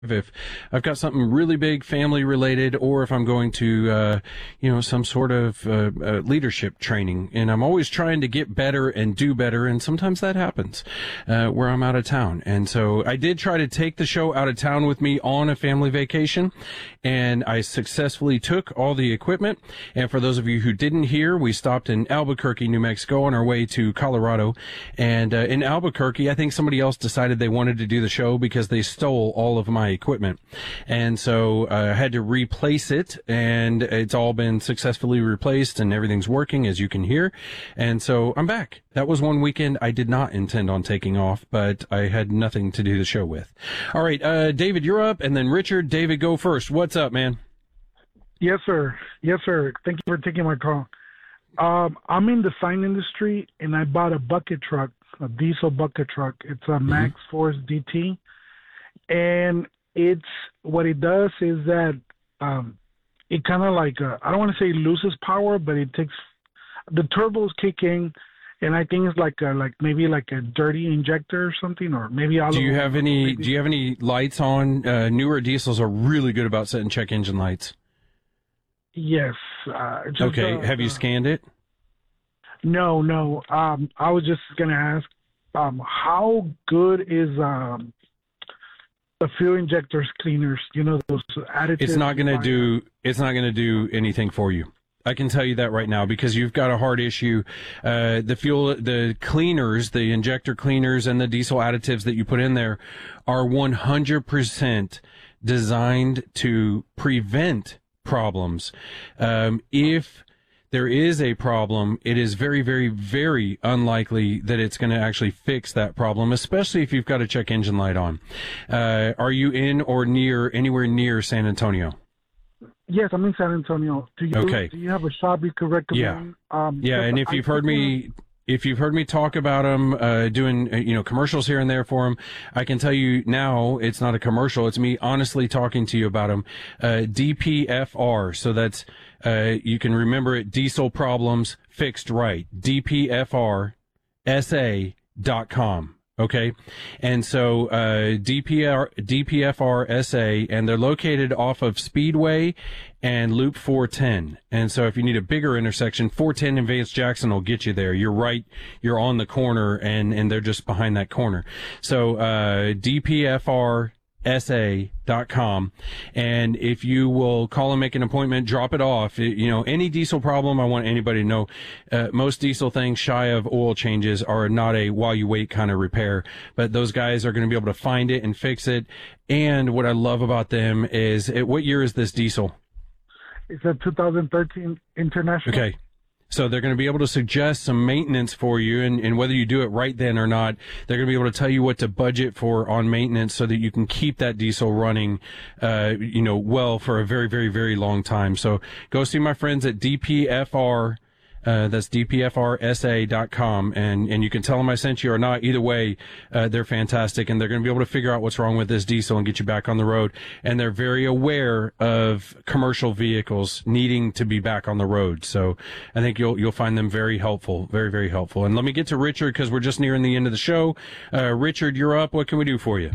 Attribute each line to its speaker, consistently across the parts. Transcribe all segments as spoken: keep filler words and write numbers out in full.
Speaker 1: if I've got something really big family related, or if I'm going to, uh, you know, some sort of uh, uh, leadership training. And I'm always trying to get better and do better. And sometimes that happens uh, where I'm out of town. And so I did try to take the show out of town with me on a family vacation. And I successfully took all the equipment. And for those of you who didn't hear, we stopped in Albuquerque, New Mexico on our way to Colorado. And uh, in Albuquerque, I think somebody else decided they wanted to do the show because they stole all of my equipment. And so uh, I had to replace it, and it's all been successfully replaced, and everything's working, as you can hear. And so I'm back. That was one weekend I did not intend on taking off, but I had nothing to do the show with. All right, uh, David, you're up, and then Richard. David, go first. What's up, man?
Speaker 2: Yes, sir. Yes, sir. Thank you for taking my call. Um, I'm in the sign industry, and I bought a bucket truck, a diesel bucket truck. It's a
Speaker 1: Mm-hmm.
Speaker 2: Max Force D T, and it's what it does is that um, it kind of like uh, I don't want to say loses power, but it takes the turbos kick in, and I think it's like a, like maybe like a dirty injector or something, or maybe all.
Speaker 1: Do you
Speaker 2: of
Speaker 1: have any? Maybe. Do you have any lights on? Uh, newer diesels are really good about setting check engine lights.
Speaker 2: Yes. Uh, just,
Speaker 1: okay.
Speaker 2: Uh,
Speaker 1: have you scanned it?
Speaker 2: No, no. Um, I was just gonna ask, um, how good is um. the fuel injectors cleaners, you know, those additives.
Speaker 1: It's not going to do, it's not going to do anything for you. I can tell you that right now because you've got a hard issue. Uh, the fuel, the cleaners, the injector cleaners and the diesel additives that you put in there are one hundred percent designed to prevent problems. Um, if there is a problem, it is very, very, very unlikely that it's going to actually fix that problem, especially if you've got a check engine light on. Uh, are you in or near, anywhere near San Antonio?
Speaker 2: Yes, I'm in San Antonio. Do you,
Speaker 1: okay.
Speaker 2: Do you have a shop you could recommend?
Speaker 1: Yeah.
Speaker 2: Um,
Speaker 1: yeah, and if you've heard me... If you've heard me talk about them, uh, doing, uh, you know, commercials here and there for them, I can tell you now it's not a commercial. It's me honestly talking to you about them. Uh, D P F R. So that's, uh, you can remember it, Diesel Problems Fixed Right. D P F R S A dot com. Okay. And so, uh, D P R, D P F R S A, and they're located off of Speedway and Loop four ten. And so if you need a bigger intersection, four ten in Vance Jackson will get you there. You're right. You're on the corner and, and they're just behind that corner. So, uh, D P F R S A dot com. And if you will call and make an appointment, drop it off. You know, any diesel problem, I want anybody to know, uh, most diesel things shy of oil changes are not a while you wait kind of repair, but those guys are going to be able to find it and fix it. And what I love about them is, it, what year is this diesel?
Speaker 2: It's a two thousand thirteen International.
Speaker 1: Okay. So they're going to be able to suggest some maintenance for you, and, and whether you do it right then or not, they're going to be able to tell you what to budget for on maintenance so that you can keep that diesel running, uh, you know, well for a very, very, very long time. So go see my friends at D P F R. Uh, that's D P F R S A dot com, and, and you can tell them I sent you or not. Either way, uh, they're fantastic, and they're going to be able to figure out what's wrong with this diesel and get you back on the road. And they're very aware of commercial vehicles needing to be back on the road. So I think you'll, you'll find them very helpful, very, very helpful. And let me get to Richard because we're just nearing the end of the show. Uh, Richard, you're up. What can we do for you?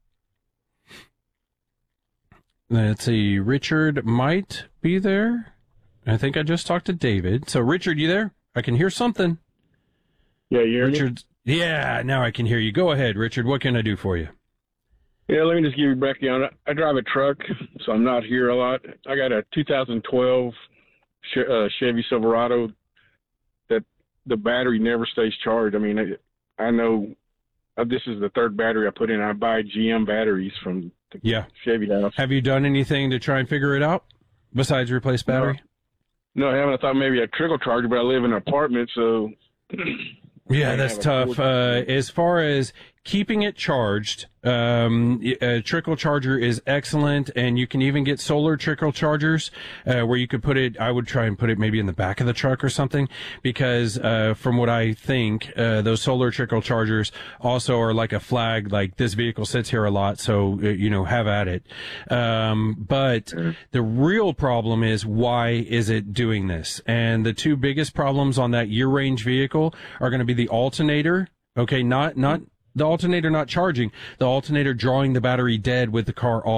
Speaker 1: Let's see. Richard might be there. I think I just talked to David. So, Richard, you there? I can hear something.
Speaker 3: Yeah, you hear
Speaker 1: Richard.
Speaker 3: me?
Speaker 1: Yeah, now I can hear you. Go ahead, Richard. What can I do for you?
Speaker 3: Yeah, let me just give you a background. I drive a truck, so I'm not here a lot. I got a two thousand twelve uh, Chevy Silverado that the battery never stays charged. I mean, I, I know uh, this is the third battery I put in. I buy G M batteries from the
Speaker 1: yeah.
Speaker 3: Chevy house.
Speaker 1: Have you done anything to try and figure it out besides replace battery?
Speaker 3: No. No, I haven't. I thought maybe a trickle charger, but I live in an apartment, so...
Speaker 1: Yeah, that's tough. Uh, as far as keeping it charged, um, a trickle charger is excellent, and you can even get solar trickle chargers uh, where you could put it. I would try and put it maybe in the back of the truck or something, because uh, from what I think, uh, those solar trickle chargers also are like a flag, like this vehicle sits here a lot, so uh, you know, have at it. Um, but the real problem is, why is it doing this? And the two biggest problems on that year range vehicle are going to be the alternator. Okay, not not The alternator not charging, the alternator drawing the battery dead with the car off.